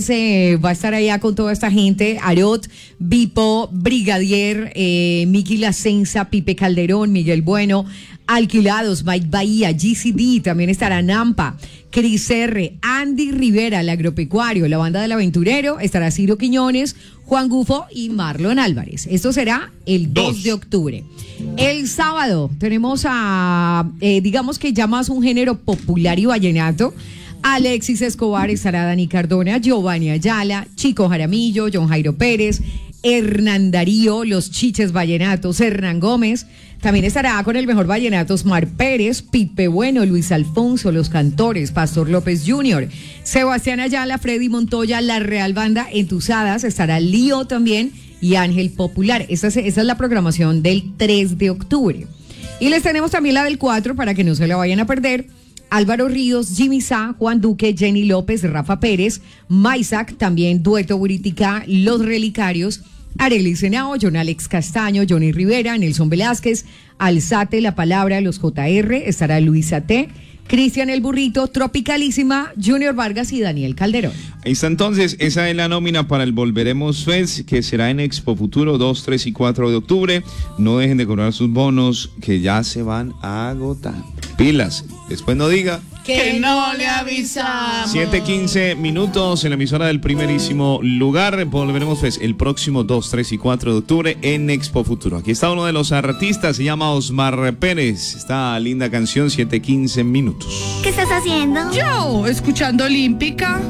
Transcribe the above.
Entonces va a estar allá con toda esta gente: Arot, Bipo, Brigadier, Miki Lacenza, Pipe Calderón, Miguel Bueno, Alquilados, Mike Bahía, GCD, también estará Nampa, Cris R, Andy Rivera, el agropecuario, la banda del aventurero, estará Ciro Quiñones, Juan Gufo y Marlon Álvarez. Esto será el 2 de octubre. El sábado tenemos a, digamos que ya más un género popular y vallenato. Alexis Escobar, estará Dani Cardona, Giovanni Ayala, Chico Jaramillo, John Jairo Pérez, Hernán Darío, Los Chiches Vallenatos, Hernán Gómez. También estará con el mejor vallenato Osmar Pérez, Pipe Bueno, Luis Alfonso, Los Cantores, Pastor López Jr., Sebastián Ayala, Freddy Montoya, La Real Banda Entusadas, estará Lío también y Ángel Popular. Esa es la programación del 3 de octubre. Y les tenemos también la del 4 para que no se la vayan a perder. Álvaro Ríos, Jimmy Sá, Juan Duque, Jenny López, Rafa Pérez, Maisac, también Dueto Buritica, Los Relicarios, Arelis Henao, John Alex Castaño, Johnny Rivera, Nelson Velázquez, Alzate, La Palabra, Los JR, estará Luisa T., Cristian El Burrito, Tropicalísima, Junior Vargas y Daniel Calderón. Ahí está entonces, esa es la nómina para el Volveremos Fest, que será en Expo Futuro 2, 3 y 4 de octubre. No dejen de cobrar sus bonos, que ya se van a agotar. Pilas, después no diga que no le avisamos. 7:15 en la emisora del primerísimo lugar. Volveremos Fest el próximo 2, 3 y 4 de octubre en Expo Futuro. Aquí está uno de los artistas, se llama Osmar Pérez. Esta linda canción, 7:15. ¿Qué estás haciendo? Yo, escuchando Olímpica.